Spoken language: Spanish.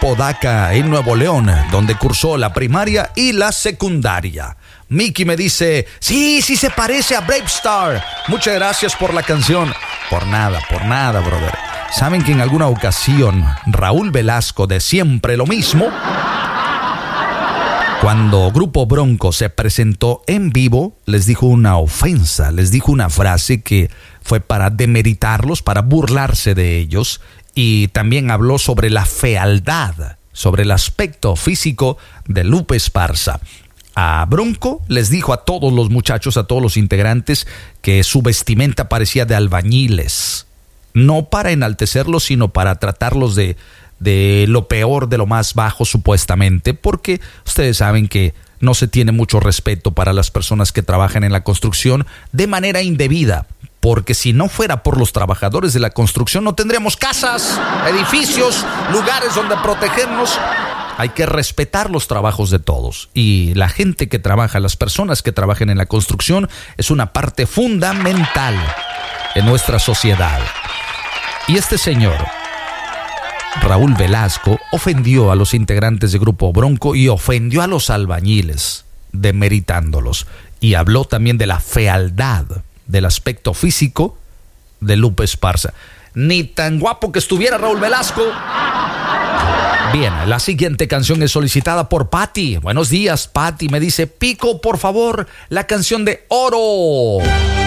Apodaca, en Nuevo León, donde cursó la primaria y la secundaria. Mickey me dice, sí se parece a Brave Star. Muchas gracias por la canción. Por nada, brother. ¿Saben que en alguna ocasión Raúl Velasco de Siempre lo Mismo, cuando Grupo Bronco se presentó en vivo, les dijo una ofensa, les dijo una frase que fue para demeritarlos, para burlarse de ellos, y también habló sobre la fealdad, sobre el aspecto físico de Lupe Esparza? A Bronco les dijo a todos los muchachos, a todos los integrantes, que su vestimenta parecía de albañiles. No para enaltecerlos, sino para tratarlos de lo peor, de lo más bajo supuestamente, porque ustedes saben que no se tiene mucho respeto para las personas que trabajan en la construcción de manera indebida, porque si no fuera por los trabajadores de la construcción no tendríamos casas, edificios, lugares donde protegernos. Hay que respetar los trabajos de todos, y la gente que trabaja, las personas que trabajan en la construcción, es una parte fundamental en nuestra sociedad. Y este señor, Raúl Velasco, ofendió a los integrantes de Grupo Bronco y ofendió a los albañiles, demeritándolos, y habló también de la fealdad, del aspecto físico de Lupe Esparza. Ni tan guapo que estuviera Raúl Velasco. Bien, la siguiente canción es solicitada por Patti. Buenos días, Patti. Me dice, Pico, por favor, la canción de Oro.